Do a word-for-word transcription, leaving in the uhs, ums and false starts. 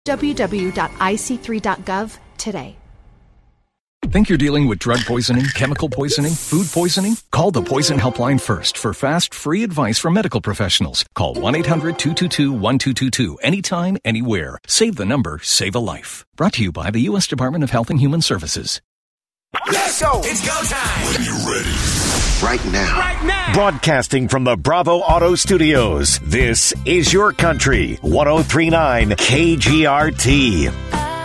w w w dot i c three dot gov today. Think you're dealing with drug poisoning, chemical poisoning, food poisoning? Call the Poison Helpline first for fast, free advice from medical professionals. Call one eight hundred two two two one two two two anytime, anywhere. Save the number, save a life. Brought to you by the U S Department of Health and Human Services. Let's go! It's go time! When you're ready. Right now. Right now. Broadcasting from the Bravo Auto Studios, this is Your Country, one oh three point nine K G R T.